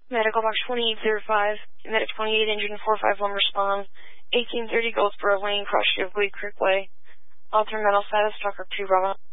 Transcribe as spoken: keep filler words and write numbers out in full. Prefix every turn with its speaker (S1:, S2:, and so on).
S1: Medical box twenty-eight zero five, Medic twenty-eight, engine four five one, respond. eighteen thirty Goldsboro Lane, Cross Shipley, Creekway. Alternate mental status, Tucker two, Bravo.